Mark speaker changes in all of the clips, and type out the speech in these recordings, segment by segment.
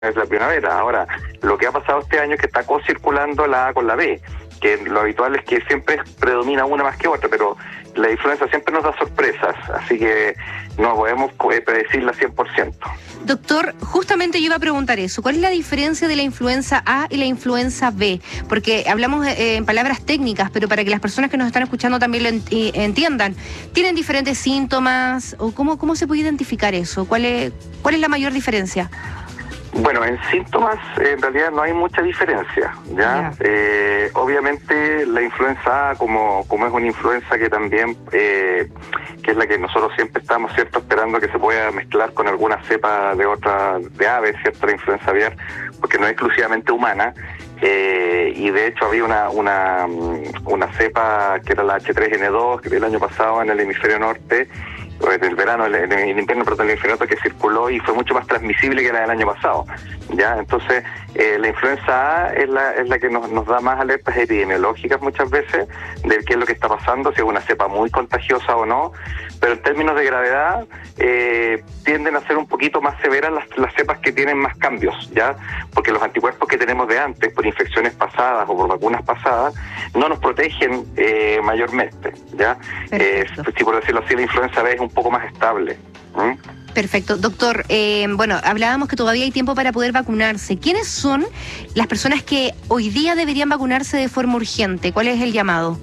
Speaker 1: es la primavera. Ahora, lo que ha pasado este año es que está co-circulando la A con la B, que lo habitual es que siempre predomina una más que otra, pero la influenza siempre nos da sorpresas, así que no podemos predecirla 100%.
Speaker 2: Doctor, justamente yo iba a preguntar eso. ¿Cuál es la diferencia de la influenza A y la influenza B? Porque hablamos en palabras técnicas, pero para que las personas que nos están escuchando también lo entiendan. ¿Tienen diferentes síntomas? ¿O cómo se puede identificar eso? ¿Cuál es la mayor diferencia?
Speaker 1: Bueno, en síntomas en realidad no hay mucha diferencia, ¿ya? Obviamente la influenza A, como es una influenza que también, que es la que nosotros siempre estamos, ¿cierto?, esperando que se pueda mezclar con alguna cepa de aves, ¿cierto?, la influenza aviar, porque no es exclusivamente humana, y de hecho había una cepa que era la H3N2, que del año pasado en el hemisferio norte, en el verano, en el invierno, perdón, el hemisferio norte, que circuló y fue mucho más transmisible que la del año pasado, ¿ya? Entonces, la influenza A es la que nos da más alertas epidemiológicas muchas veces de qué es lo que está pasando, si es una cepa muy contagiosa o no, pero en términos de gravedad tienden a ser un poquito más severas las cepas que tienen más cambios, ¿ya? Porque los anticuerpos que tenemos de antes, por infecciones pasadas o por vacunas pasadas, no nos protegen mayormente, ¿ya? Si por decirlo así, la influenza B es un poco más estable.
Speaker 2: Perfecto. Doctor, bueno, hablábamos que todavía hay tiempo para poder vacunarse. ¿Quiénes son las personas que hoy día deberían vacunarse de forma urgente? ¿Cuál es el llamado?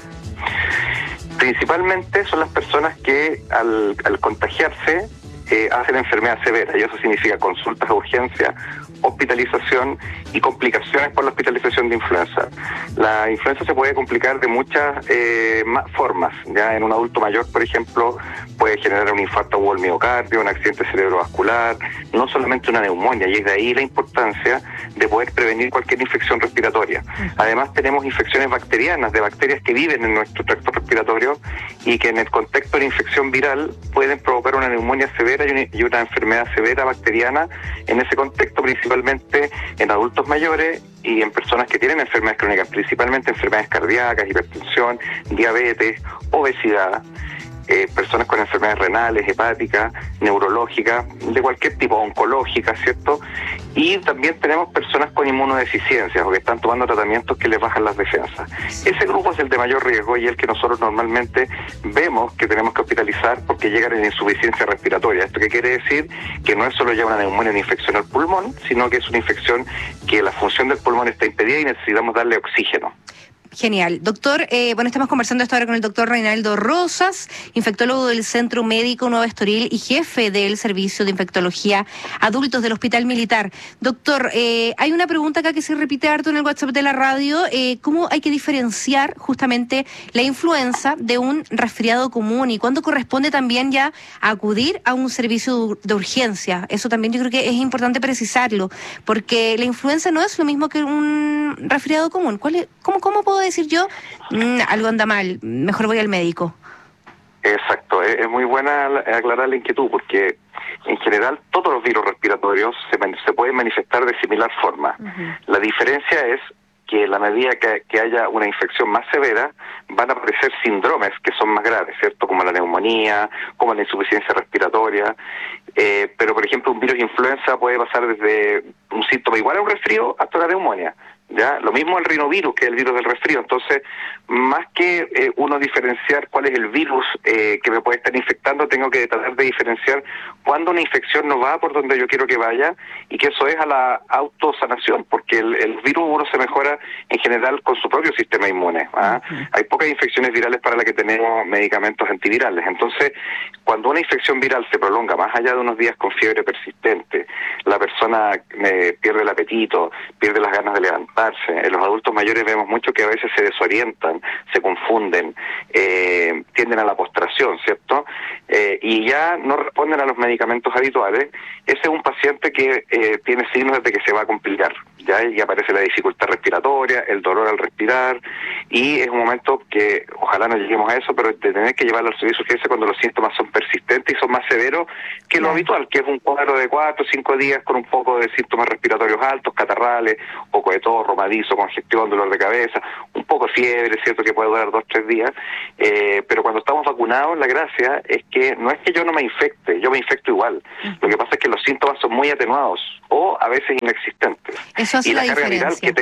Speaker 1: Principalmente son las personas que al contagiarse hacen enfermedad severa, y eso significa consultas de urgencia, hospitalización y complicaciones por la hospitalización de influenza. La influenza se puede complicar de muchas formas, ya en un adulto mayor, por ejemplo, puede generar un infarto agudo del miocardio, un accidente cerebrovascular, no solamente una neumonía, y es de ahí la importancia de poder prevenir cualquier infección respiratoria. Además tenemos infecciones bacterianas, de bacterias que viven en nuestro tracto respiratorio y que en el contexto de la infección viral pueden provocar una neumonía severa y una enfermedad severa bacteriana en ese contexto, principalmente en adultos mayores y en personas que tienen enfermedades crónicas, principalmente enfermedades cardíacas, hipertensión, diabetes, obesidad, personas con enfermedades renales, hepáticas, neurológicas, de cualquier tipo, oncológicas, ¿cierto? Y también tenemos personas con inmunodeficiencias o que están tomando tratamientos que les bajan las defensas. Ese grupo es el de mayor riesgo y el que nosotros normalmente vemos que tenemos que hospitalizar porque llegan en insuficiencia respiratoria. ¿Esto qué quiere decir? Que no es solo ya una neumonía, una infección al pulmón, sino que es una infección que la función del pulmón está impedida y necesitamos darle oxígeno.
Speaker 2: Genial. Doctor, bueno, estamos conversando hasta ahora con el doctor Reinaldo Rosas, infectólogo del Centro Médico Nuevo Estoril y jefe del Servicio de Infectología Adultos del Hospital Militar. Doctor, hay una pregunta acá que se repite harto en el WhatsApp de la radio. ¿Cómo hay que diferenciar justamente la influenza de un resfriado común y cuándo corresponde también ya acudir a un servicio de urgencia? Eso también yo creo que es importante precisarlo, porque la influenza no es lo mismo que un resfriado común. ¿Cómo puedo decir yo, algo anda mal, mejor voy al médico?
Speaker 1: Exacto, es muy buena aclarar la inquietud, porque en general todos los virus respiratorios se pueden manifestar de similar forma. La diferencia es que en la medida que haya una infección más severa, van a aparecer síndromes que son más graves, ¿cierto? Como la neumonía, como la insuficiencia respiratoria, pero por ejemplo un virus influenza puede pasar desde un síntoma igual a un resfrío hasta una neumonía. ¿Ya? Lo mismo el rinovirus, que es el virus del resfrío. Entonces, más que uno diferenciar cuál es el virus que me puede estar infectando, tengo que tratar de diferenciar cuándo una infección no va por donde yo quiero que vaya, y que eso es a la autosanación, porque el virus uno se mejora en general con su propio sistema inmune. Hay pocas infecciones virales para las que tenemos medicamentos antivirales. Entonces, cuando una infección viral se prolonga más allá de unos días con fiebre persistente, la persona pierde el apetito, pierde las ganas de levantar. En los adultos mayores vemos mucho que a veces se desorientan, se confunden, tienden a la postración, ¿cierto? Y ya no responden a los medicamentos habituales. Ese es un paciente que tiene signos de que se va a complicar, ¿ya? Y aparece la dificultad respiratoria, el dolor al respirar, y es un momento que ojalá no lleguemos a eso, pero de tener que llevarlo al servicio de urgencia cuando los síntomas son persistentes y son más severos que lo habitual, que es un cuadro de 4 o 5 días con un poco de síntomas respiratorios altos, catarrales, un poco de tos, arromadizo, congestión, dolor de cabeza, un poco de fiebre, es cierto que puede durar 2-3 días, pero cuando estamos vacunados, la gracia es que no es que yo no me infecte, yo me infecto igual. Lo que pasa es que los síntomas son muy atenuados o a veces inexistentes.
Speaker 2: Eso hace
Speaker 1: y la
Speaker 2: la
Speaker 1: carga viral
Speaker 2: diferencia.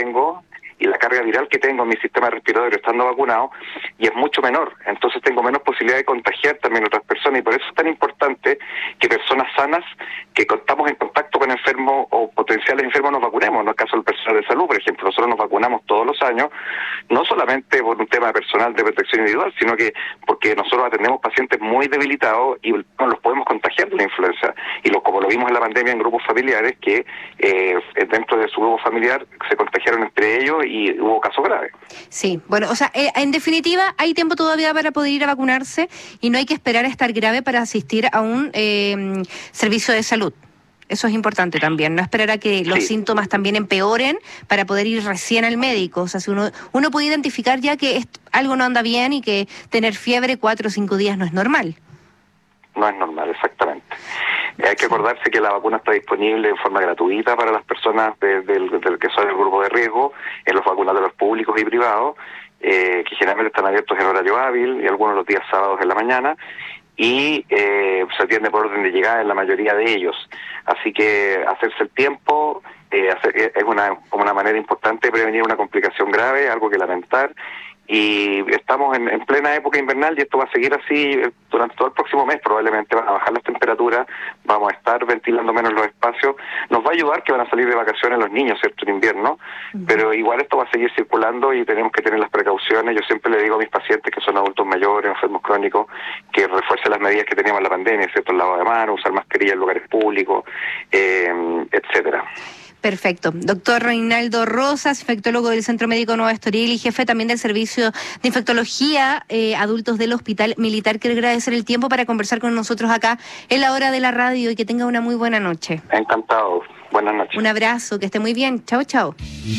Speaker 1: que tengo en mi sistema respiratorio estando vacunado y es mucho menor, entonces tengo menos posibilidad de contagiar también a otras personas, y por eso es tan importante que personas sanas que estamos en contacto con enfermos o potenciales enfermos nos vacunemos. En el caso del personal de salud, por ejemplo, nosotros nos vacunamos todos los años, no solamente por un tema personal de protección individual, sino que porque nosotros atendemos pacientes muy debilitados y no los podemos contagiar de la influenza, y como lo vimos en la pandemia en grupos familiares que dentro de su grupo familiar se contagiaron entre ellos y hubo casos graves.
Speaker 2: Sí, bueno, o sea, en definitiva hay tiempo todavía para poder ir a vacunarse y no hay que esperar a estar grave para asistir a un servicio de salud. Eso es importante también, no esperar a que los síntomas también empeoren para poder ir recién al médico. O sea, si uno puede identificar ya que algo no anda bien y que tener fiebre 4 o 5 días no es normal.
Speaker 1: No es normal, exactamente. Hay que acordarse que la vacuna está disponible en forma gratuita para las personas del que son el grupo de riesgo, en los vacunatorios públicos y privados, que generalmente están abiertos en horario hábil y algunos los días sábados en la mañana, y se atiende por orden de llegada en la mayoría de ellos. Así que hacerse el tiempo es una manera importante de prevenir una complicación grave, algo que lamentar. Y estamos en plena época invernal y esto va a seguir así durante todo el próximo mes. Probablemente van a bajar las temperaturas, vamos a estar ventilando menos los espacios. Nos va a ayudar que van a salir de vacaciones los niños, ¿cierto?, en invierno, pero igual esto va a seguir circulando y tenemos que tener las precauciones. Yo siempre le digo a mis pacientes que son adultos mayores, enfermos crónicos, que refuercen las medidas que teníamos en la pandemia, ¿cierto?, el lavado de manos, usar mascarilla en lugares públicos, etcétera.
Speaker 2: Perfecto. Doctor Reinaldo Rosas, infectólogo del Centro Médico Nueva Estoril y jefe también del Servicio de Infectología Adultos del Hospital Militar. Quiero agradecer el tiempo para conversar con nosotros acá en la hora de la radio y que tenga una muy buena noche.
Speaker 1: Encantado. Buenas noches.
Speaker 2: Un abrazo, que esté muy bien. Chao, chao.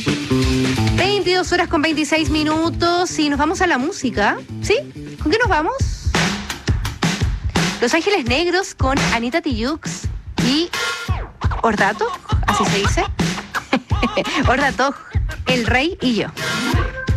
Speaker 2: 22:26 y nos vamos a la música. ¿Sí? ¿Con qué nos vamos? Los Ángeles Negros con Anita Tijoux y Ordato, así se dice. Ordato, El Rey y yo.